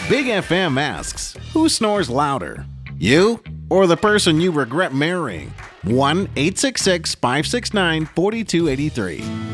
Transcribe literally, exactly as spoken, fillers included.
Big F M asks, who snores louder? You or the person you regret marrying? one eight six six, five six nine, four two eight three.